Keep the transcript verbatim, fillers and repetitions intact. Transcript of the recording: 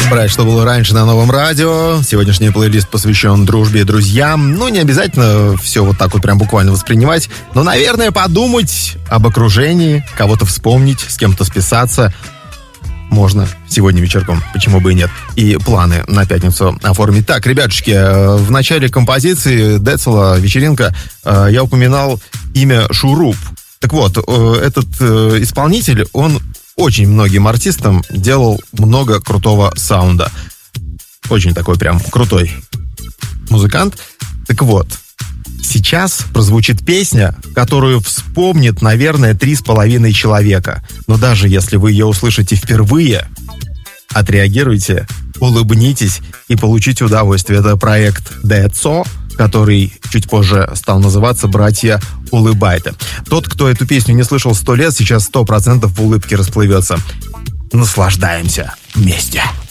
Брать, что было раньше на Новом радио. Сегодняшний плейлист посвящен дружбе и друзьям. Ну, не обязательно все вот так вот прям буквально воспринимать. Но, наверное, подумать об окружении, кого-то вспомнить, с кем-то списаться можно сегодня вечерком, почему бы и нет. И планы на пятницу оформить. Так, ребятушки, в начале композиции Децела «Вечеринка» я упоминал имя Шуруп. Так вот, этот исполнитель, он очень многим артистам делал много крутого саунда. Очень такой прям крутой музыкант. Так вот, сейчас прозвучит песня, которую вспомнит, наверное, три с половиной человека. Но даже если вы ее услышите впервые, отреагируйте, улыбнитесь и получите удовольствие. Это проект Децо, который чуть позже стал называться «Братья Улыбайте». Тот, кто эту песню не слышал сто лет, сейчас сто процентов в улыбке расплывется. Наслаждаемся вместе.